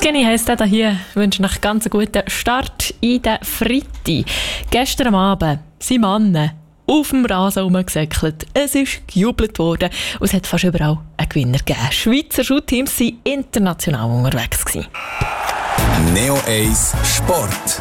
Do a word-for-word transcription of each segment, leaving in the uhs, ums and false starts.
Skinny heisst das hier. Ich wünsche euch ganz einen guten Start in den Freitag. Gestern am Abend sind Männer auf dem Rasen rumgesäckelt. Es ist gejubelt worden und es hat fast überall einen Gewinner gegeben. Schweizer Schuhteams waren international unterwegs gewesen. Neo eins Sport.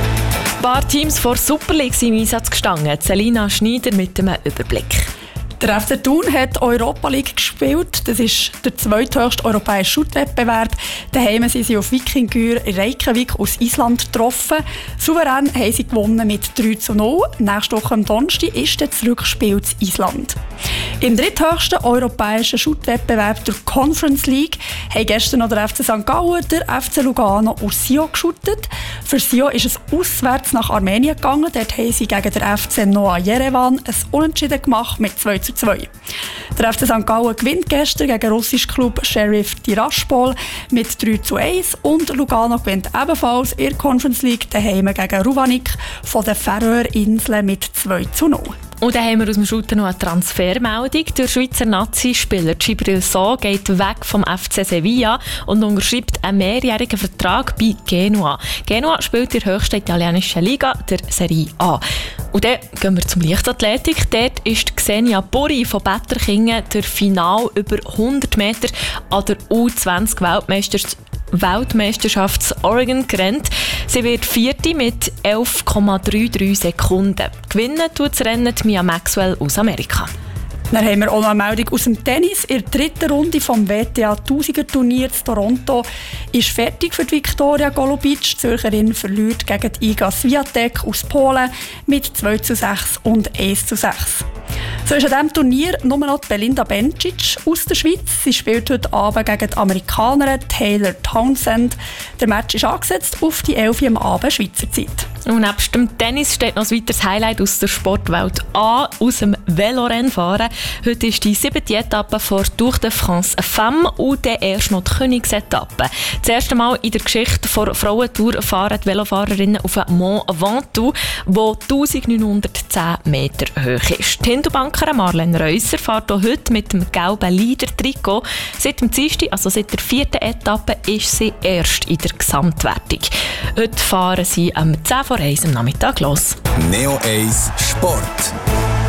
Ein paar Teams vor Super League sind im Einsatz gestanden. Selina Schneider mit einem Überblick. Der F C Thun hat Europa League gespielt. Das ist der zweithöchste europäische Schuttwettbewerb. Daheim sind sie auf Wikingur in Reykjavik aus Island getroffen. Souverän haben sie gewonnen mit drei zu null. Nächste Woche am Donnerstag ist das Rückspiel zu Island. Im dritthöchsten europäischen Schuttwettbewerb der Conference League haben gestern noch der F C Sankt Gallen, der F C Lugano und Sion geschuttet. Für Sion ist es auswärts nach Armenien gegangen. Dort haben sie gegen den F C Noah Yerevan ein Unentschieden gemacht mit zwei zu zwei. Der F C Sankt Gallen gewinnt gestern gegen den russischen Klub Sheriff Tiraspol mit drei zu eins und Lugano gewinnt ebenfalls in der Conference League daheim gegen Ruvanik von den Färöerinseln mit zwei zu null. Und dann haben wir aus dem Shooter noch eine Transfermeldung. Der Schweizer Nazi-Spieler Djibril Sow geht weg vom F C Sevilla und unterschreibt einen mehrjährigen Vertrag bei Genua. Genua spielt in der höchsten italienischen Liga, der Serie A. Und dann gehen wir zum Leichtathletik. Dort ist Xenia Burri von Betterkingen der Final über hundert Meter an der U zwanzig Weltmeisterschaft Weltmeisterschafts Oregon gerannt. Sie wird Vierte mit elf Komma dreiunddreißig Sekunden. Gewinnen tut das Rennen Mia Maxwell aus Amerika. Dann haben wir auch noch eine Meldung aus dem Tennis. In der dritten Runde vom W T A tausiger Turnier in Toronto ist fertig für die Viktoria Golubic. Die Zürcherin verliert gegen die Iga Swiatek aus Polen mit zwei zu sechs und eins zu sechs. So ist an diesem Turnier nur noch Belinda Bencic aus der Schweiz. Sie spielt heute Abend gegen die Amerikanerin Taylor Townsend. Der Match ist angesetzt auf die elf Uhr am Abend Schweizer Zeit. Und nebst dem Tennis steht noch ein weiteres Highlight aus der Sportwelt an, aus dem Velorennfahren. Heute ist die siebte Etappe vor Tour de France Femme und dann erst noch die Königsetappe. Das erste Mal in der Geschichte der Frauentour fahren die Velofahrerinnen auf den Mont Ventoux, der eintausendneunhundertzehn Meter hoch ist. Die Hindubankerin Marlene Reusser fährt auch heute mit dem gelben Leader-Trikot. Seit dem Dienstag, also seit der vierten Etappe, ist sie erst in der Gesamtwertung. Heute fahren sie am zehn vor eins am Nachmittag los. Neo eins Sport.